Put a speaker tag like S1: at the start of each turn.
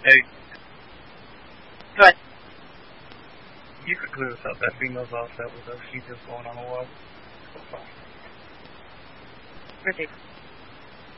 S1: Hey,
S2: Go ahead.
S1: you could clear this up. That female's all set with us. She's just going on a walk. So far.
S2: Proceed.